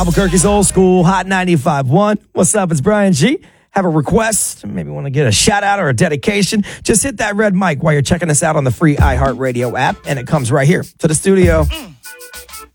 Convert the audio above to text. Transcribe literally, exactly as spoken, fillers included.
Albuquerque's old school Hot ninety-five point one. What's up? It's Brian G. Have a request, maybe want to get a shout out or a dedication, just hit that red mic while you're checking us out on the free iHeartRadio app, and it comes right here to the studio.